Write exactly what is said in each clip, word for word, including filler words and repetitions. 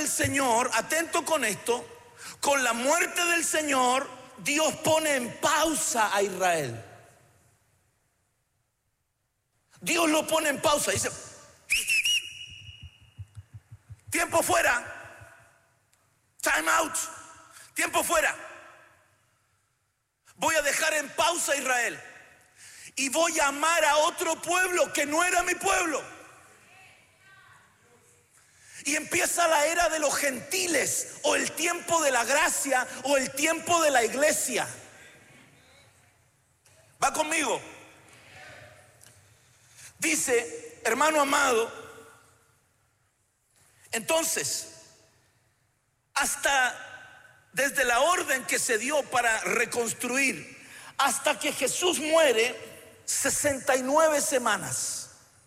del Señor, atento con esto, con la muerte del Señor, Dios pone en pausa a Israel. Dios lo pone en pausa, dice, tiempo fuera, time out, tiempo fuera. Voy a dejar en pausa a Israel y voy a amar a otro pueblo que no era mi pueblo. Y empieza la era de los gentiles, o el tiempo de la gracia, o el tiempo de la iglesia. ¿Va conmigo? Dice, hermano amado, entonces, hasta desde la orden que se dio para reconstruir, hasta que Jesús muere, sesenta y nueve semanas.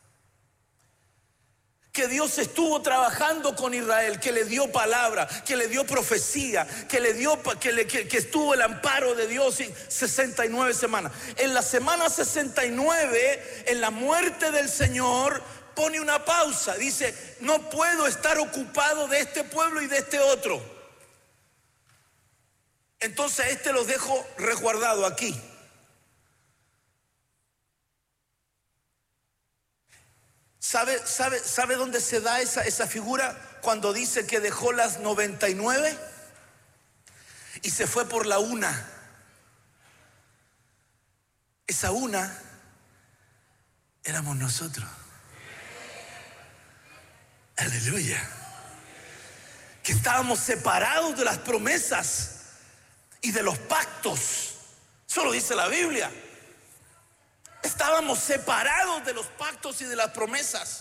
Que Dios estuvo trabajando con Israel, que le dio palabra, que le dio profecía, que le dio que, le, que, que estuvo el amparo de Dios en sesenta y nueve semanas. En la semana sesenta y nueve, en la muerte del Señor, pone una pausa. Dice, no puedo estar ocupado de este pueblo y de este otro. Entonces a este los dejo resguardado aquí. ¿Sabe, sabe, ¿Sabe dónde se da esa, esa figura? Cuando dice que dejó las noventa y nueve y se fue por la una. Esa una éramos nosotros. Aleluya. Que estábamos separados de las promesas y de los pactos. Eso lo dice la Biblia. Estábamos separados de los pactos y de las promesas.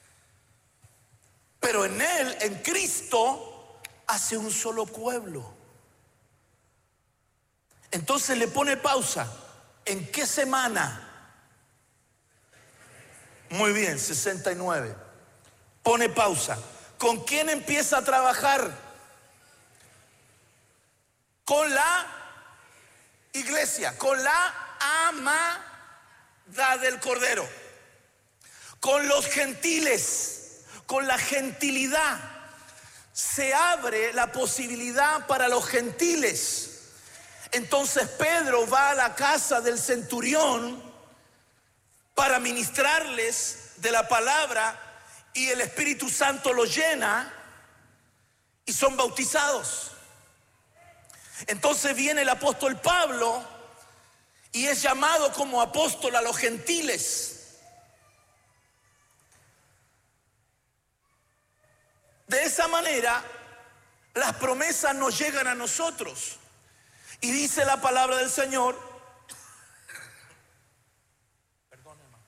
Pero en Él, en Cristo, hace un solo pueblo. Entonces le pone pausa. ¿En qué semana? Muy bien, sesenta y nueve. Pone pausa. ¿Con quién empieza a trabajar? Con la iglesia, con la amada del Cordero, con los gentiles, con la gentilidad. Se abre la posibilidad para los gentiles. Entonces Pedro va a la casa del centurión para ministrarles de la palabra, y el Espíritu Santo los llena y son bautizados. Entonces viene el apóstol Pablo y es llamado como apóstol a los gentiles. De esa manera, las promesas nos llegan a nosotros. Y dice la palabra del Señor, perdón, hermano.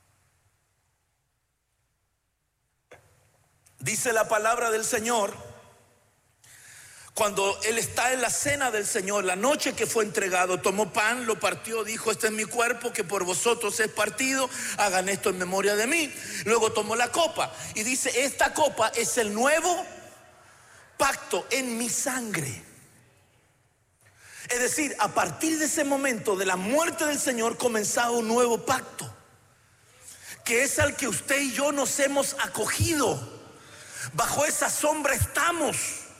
Dice la palabra del Señor, cuando Él está en la cena del Señor, la noche que fue entregado, tomó pan, lo partió, dijo, este es mi cuerpo que por vosotros es partido, hagan esto en memoria de mí. Luego tomó la copa y dice, esta copa es el nuevo pacto en mi sangre. Es decir, a partir de ese momento de la muerte del Señor comenzaba un nuevo pacto, que es al que usted y yo nos hemos acogido. Bajo esa sombra estamos.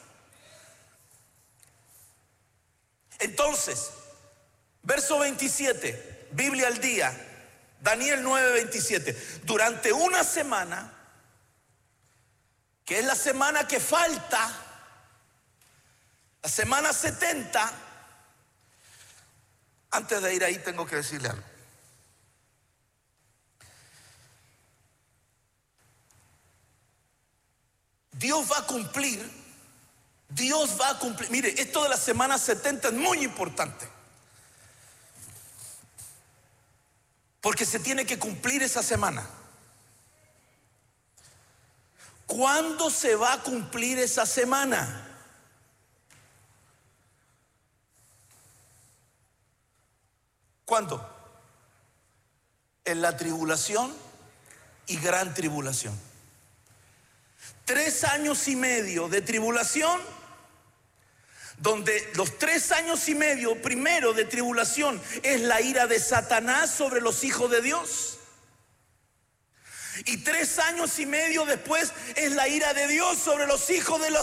Entonces, verso veintisiete, Biblia al día, Daniel nueve veintisiete. Durante una semana, que es la semana que falta, la semana setenta, antes de ir ahí tengo que decirle algo. Dios va a cumplir. Dios va a cumplir. Mire, esto de la semana setenta es muy importante, porque se tiene que cumplir esa semana. ¿Cuándo se va a cumplir esa semana? ¿Cuándo? En la tribulación y gran tribulación. Tres años y medio de tribulación, donde los tres años y medio primero de tribulación es la ira de Satanás sobre los hijos de Dios, y tres años y medio después es la ira de Dios sobre los hijos de, la,